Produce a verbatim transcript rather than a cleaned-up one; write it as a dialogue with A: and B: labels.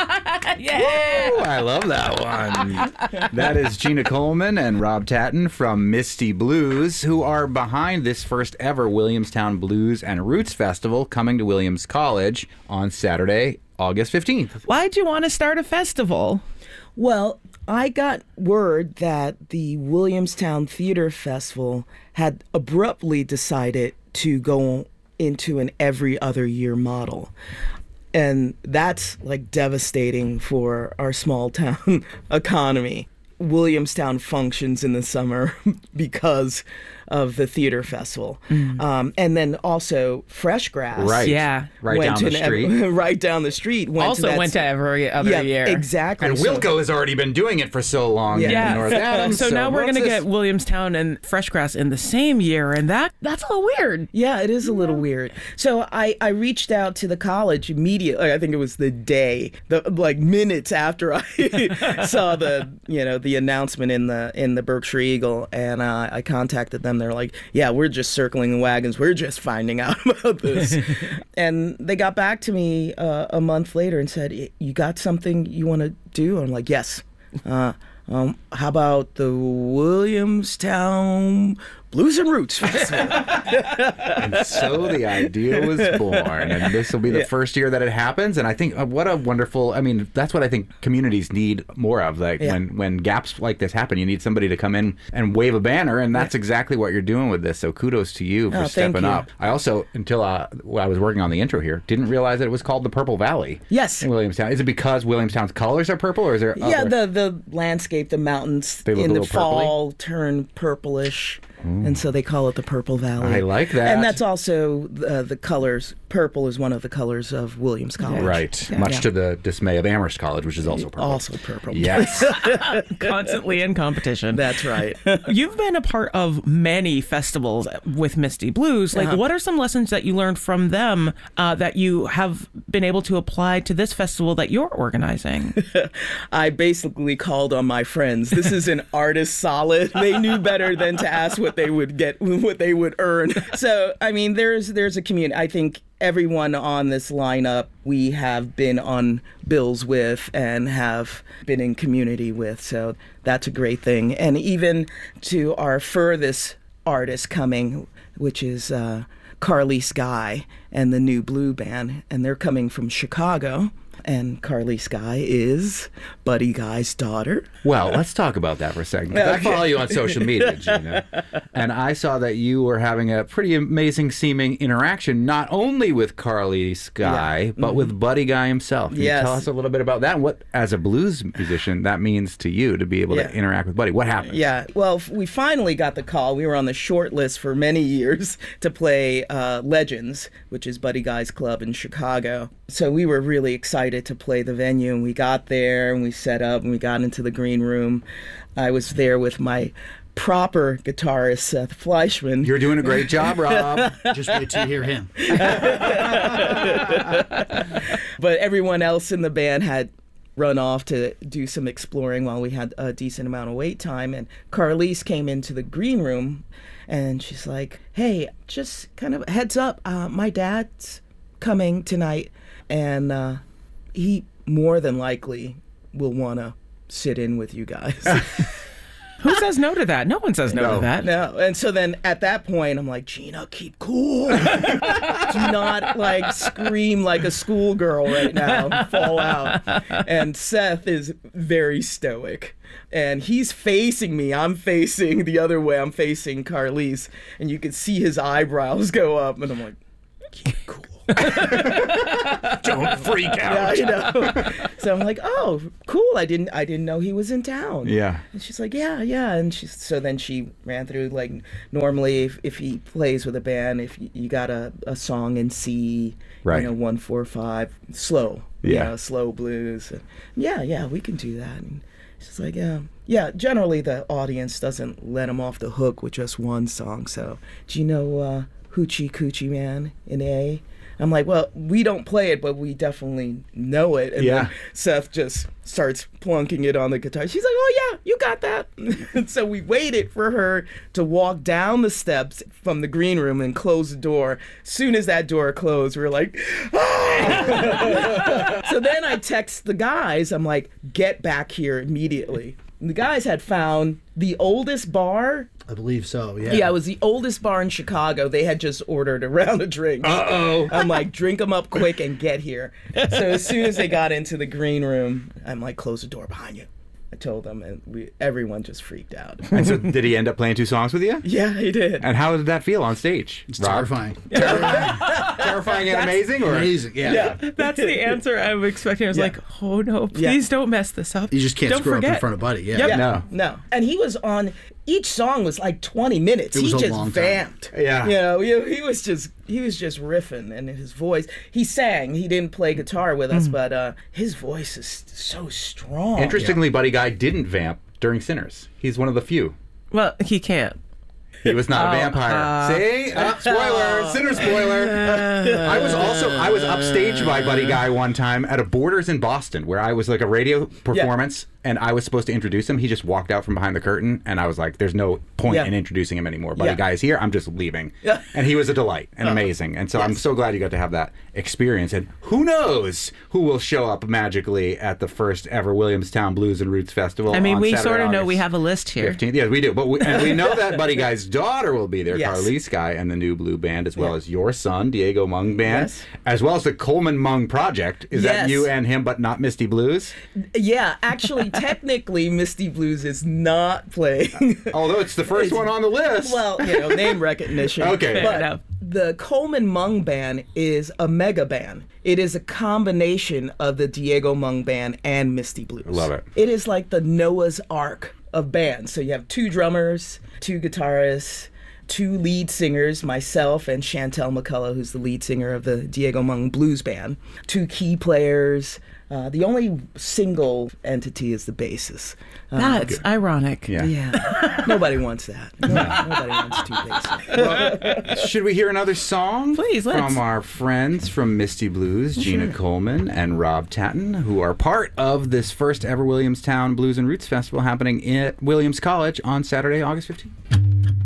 A: Yeah.
B: Woo, I love that one. That is Gina Coleman and Rob Tatton from Misty Blues, who are behind this first ever Williamstown Blues and Roots Festival coming to Williams College on Saturday, August fifteenth.
A: Why'd you want to start a festival?
C: Well, I got word that the Williamstown Theater Festival had abruptly decided to go into an every other year model. And that's like devastating for our small town economy. Williamstown functions in the summer because of the theater festival. Mm. Um, and then also Fresh Grass.
B: Right.
A: Yeah.
B: Right down the street.
C: Ev- right down the street. Went
A: Also
C: to that
A: went to every other
C: yeah,
A: year.
C: Exactly.
B: And
C: So-
B: Wilco has already been doing it for so long
C: Yeah.
B: in North Adams.
A: So, now we're
B: what's
A: going to
B: this?
A: get Williamstown and Fresh Grass in the same year, and that that's a little weird.
C: Yeah, it is a little weird. So I, I reached out to the college immediately. I think it was the day, the like minutes after I saw the you know the announcement in the in the Berkshire Eagle, and uh, I contacted them. They're like, "Yeah, we're just circling the wagons. We're just finding out about this." And they got back to me uh, a month later and said, "You got something you want to do?" I'm like, "Yes." Uh, um, how about the Williamstown Blues and Roots Festival?
B: And so the idea was born, and this will be the
C: Yeah.
B: first year that it happens. And I think uh, what a wonderful, I mean, that's what I think communities need more of. Like
C: Yeah.
B: when, when gaps like this happen, you need somebody to come in and wave a banner, and that's exactly what you're doing with this. So kudos to you for
C: Oh, thank
B: stepping
C: you.
B: up. I also, until uh, I was working on the intro here, didn't realize that it was called the Purple Valley.
C: Yes.
B: In Williamstown. Is it because Williamstown's colors are purple, or is there
C: Yeah,
B: other...
C: the the landscape, the mountains
B: They look
C: in
B: a
C: the
B: little purpley?
C: fall turn purplish, and so they call it the Purple Valley.
B: I like that.
C: And that's also uh, the colors. Purple is one of the colors of Williams College.
B: Right.
C: Yeah.
B: Much
C: Yeah.
B: to the dismay of Amherst College, which is also purple.
C: Also purple.
B: Yes.
A: Constantly in competition.
C: That's right.
A: You've been a part of many festivals with Misty Blues. Like,
C: Uh-huh.
A: what are some lessons that you learned from them uh, that you have been able to apply to this festival that you're organizing?
C: I basically called on my friends. This is an artist solid. They knew better than to ask what they would get, what they would earn. So, I mean, there's there's a community. I think everyone on this lineup we have been on bills with and have been in community with. So that's a great thing. And even to our furthest artist coming, which is uh, Carly Sky and the New Blue Band, and they're coming from Chicago. And Carly Sky is Buddy Guy's daughter.
B: Well, let's talk about that for a second. 'Cause I follow you on social media, Gina, and I saw that you were having a pretty amazing seeming interaction, not only with Carly Sky,
C: Yeah.
B: but with Buddy Guy himself. Can
C: Yes.
B: you tell us a little bit about that and what, as a blues musician, that means to you to be able
C: Yeah.
B: to interact with Buddy? What happened?
C: Yeah, well, f- we finally got the call. We were on the short list for many years to play uh, Legends, which is Buddy Guy's club in Chicago. So we were really excited to play the venue, and we got there and we set up and we got into the green room. I was there with my proper guitarist, Seth Fleischman.
B: You're doing a great job, Rob.
D: Just wait till you hear him.
C: But everyone else in the band had run off to do some exploring while we had a decent amount of wait time. And Carlise came into the green room and she's like, "Hey, just kind of heads up, uh, my dad's coming tonight, and uh, he more than likely will want to sit in with you guys."
A: Who says no to that? No one says no,
B: No.
A: to that.
C: No, and so then at that point, I'm like, "Gina, keep cool. Do not like scream like a schoolgirl right now. Fall out." And Seth is very stoic, and he's facing me. I'm facing the other way. I'm facing Carlise, and you can see his eyebrows go up, and I'm like, "Keep cool."
B: Don't freak out.
C: Yeah, you know. So I'm like, "Oh, cool. I didn't I didn't know he was in town."
B: Yeah.
C: And she's like, "Yeah, yeah." And she's so then she ran through like normally if, if he plays with a band, if you, you got a, a song in C,
B: Right.
C: you know, one four five, slow,
B: Yeah.
C: you know, slow blues. And, yeah, yeah, we can do that. And she's like, "Yeah, yeah." Generally, the audience doesn't let him off the hook with just one song. So, do you know uh, Hoochie Coochie Man in A? I'm like, well, we don't play it, but we definitely know it. And
B: Yeah.
C: then Seth just starts plunking it on the guitar. She's like, oh, yeah, you got that. And so we waited for her to walk down the steps from the green room and close the door. As soon as that door closed, we were like, ah! So then I text the guys. I'm like, get back here immediately. And the guys had found the oldest bar.
D: I believe so, yeah.
C: Yeah, it was the oldest bar in Chicago. They had just ordered a round of drinks.
B: Uh-oh.
C: I'm like, drink them up quick and get here. So as soon as they got into the green room, I'm like, close the door behind you. I told them, and we everyone just freaked out.
B: And so did he end up playing two songs with you?
C: Yeah, he did.
B: And how did that feel on stage?
D: It's
B: Rob?
D: terrifying.
B: Terrifying and amazing? Or?
D: Amazing, yeah.
C: Yeah.
A: That's the answer I'm expecting. I was
C: Yeah.
A: like, oh no, please don't mess this up.
D: You just can't
A: don't
D: screw
A: forget.
D: up in front of Buddy, yeah.
A: Yep.
C: Yeah,
B: No.
C: no. And he was on, each song was like twenty minutes.
D: It was
C: he
D: a
C: just
D: long time.
C: vamped.
B: Yeah.
C: You know, he, he was just he was just riffing, and his voice, he sang. He didn't play guitar with us, but uh, his voice is so strong.
B: Interestingly, Buddy Guy didn't vamp during Sinners. He's one of the few.
A: Well, he can't.
B: He was not a
A: Oh,
B: vampire.
A: uh,
B: See? Uh, spoiler. Sinner spoiler. I was also, I was upstaged by Buddy Guy one time at a Borders in Boston where I was like a radio performance and I was supposed to introduce him. He just walked out from behind the curtain and I was like, there's no point
C: Yeah.
B: in introducing him anymore. Buddy
C: Yeah.
B: Guy is here. I'm just leaving.
C: Yeah.
B: And he was a delight and amazing. And so I'm so glad you got to have that experience. And who knows who will show up magically at the first ever Williamstown Blues and Roots Festival.
A: I mean,
B: on
A: we
B: Saturday,
A: sort of know
B: August
A: we have a list here.
B: fifteenth. Yes, we do. But we, and we know that Buddy Guy's daughter will be there,
C: Yes.
B: Carlise Guy, and the New Blue Band, as well
C: Yeah.
B: as your son, Diego Mung Band,
C: Yes.
B: as well as the Coleman Mung Project. Is that
C: Yes.
B: you and him, but not Misty Blues?
C: Yeah, actually, technically, Misty Blues is not playing.
B: Although it's the first one on the list.
C: Well, you know, name recognition.
B: Okay.
A: Fair
C: But
A: enough.
C: the Coleman Mung Band is a mega band. It is a combination of the Diego Mung Band and Misty Blues.
B: Love it.
C: It is like the Noah's Ark of bands. So you have two drummers, two guitarists, two lead singers, myself and Chantel McCullough, who's the lead singer of the Diego Mung Blues Band, two key players. Uh, the only single entity is the bassist. Uh,
A: That's ironic.
B: yeah.
C: yeah. Nobody wants that. No, nobody wants two bassists.
B: Should we hear another song?
A: Please, let's.
B: From our friends from Misty Blues, Gina Coleman and Rob Tatton, who are part of this first ever Williamstown Blues and Roots Festival happening at Williams College on Saturday, August fifteenth.